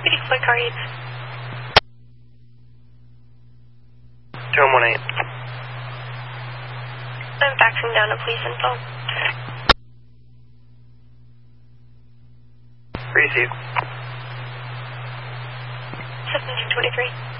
Pretty quick, car 8. 2118. I'm faxing down to police info. Receive. 1723.